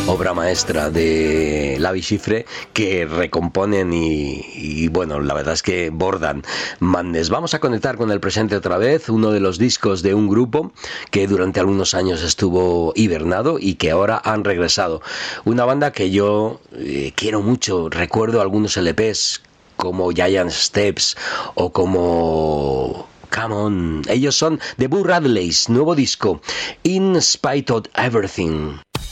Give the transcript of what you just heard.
obra maestra de Lavi Schifrin, que recomponen y bueno, la verdad es que bordan Madness. Vamos a conectar con el presente otra vez, uno de los discos de un grupo que durante algunos años estuvo hibernado y que ahora han regresado. Una banda que yo quiero mucho, recuerdo algunos LPs como Giant Steps o como... Come On. Ellos son The Boo Radleys, nuevo disco, In Spite of Everything.